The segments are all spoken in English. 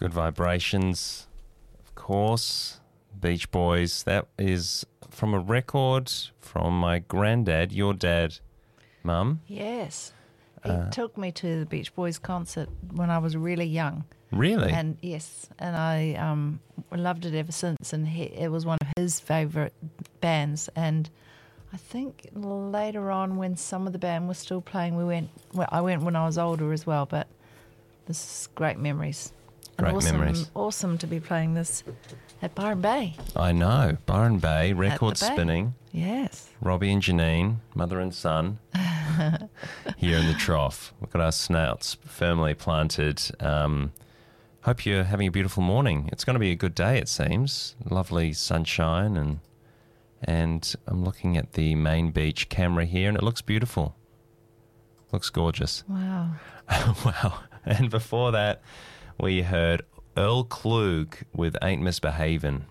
Good Vibrations, of course. Beach Boys. That is from a record from my granddad, your dad, Mum. Yes. He took me to the Beach Boys concert when I was really young. Really? And yes, and I loved it ever since. And it was one of his favourite bands. And I think later on, when some of the band was still playing, I went when I was older as well. But this is great memories. Great memories. Awesome to be playing this at Byron Bay. I know. Byron Bay, record the Bay. spinning. Yes. Robbie and Janine, mother and son, here in the trough. We've got our snouts firmly planted. Hope you're having a beautiful morning. It's going to be a good day, it seems. Lovely sunshine, and I'm looking at the main beach camera here, and it looks beautiful. Looks gorgeous. Wow. Wow. And before that, we heard Earl Klug with Ain't Misbehavin'.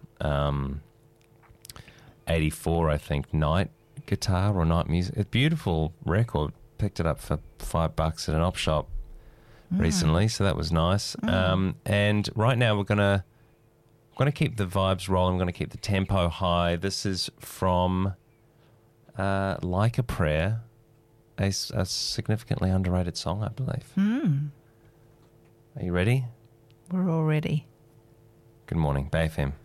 84, I think, night guitar or night music. A beautiful record. Picked it up for $5 at an op shop recently, so that was nice. And right now we're gonna keep the vibes rolling. We're gonna keep the tempo high. This is from Like a Prayer, a significantly underrated song, I believe. Are you ready? We're all ready. Good morning, Bay FM.